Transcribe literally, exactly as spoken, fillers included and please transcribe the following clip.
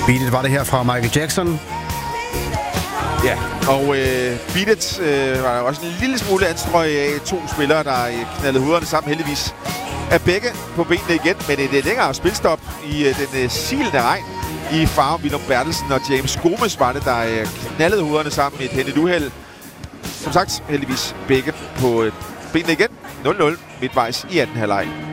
Beat It var det her fra Michael Jackson. Ja, og øh, Beat It øh, var også en lille smule anstrøg af to spillere, der øh, knaldede hovederne sammen. Heldigvis er begge på benene igen, men et, et længere spilstop i øh, den øh, silende regn i Farum Willum Bertelsen og James Gomes var det, der øh, knaldede hovederne sammen i et hændigt uheld. Som sagt, heldigvis begge på øh, benene igen. nul nul midtvejs i anden halvleg.